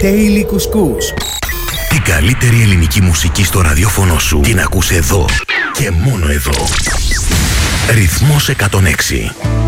Daily Couscous. Την καλύτερη ελληνική μουσική στο ραδιόφωνο σου την ακούς εδώ και μόνο εδώ. Ρυθμός 106.